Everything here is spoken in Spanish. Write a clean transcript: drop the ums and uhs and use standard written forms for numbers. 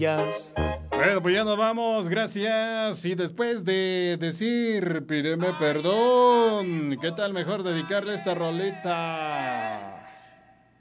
huellas. Bueno, pues ya nos vamos, gracias. Y después de decir, pídeme perdón, ¿qué tal mejor dedicarle esta rolita?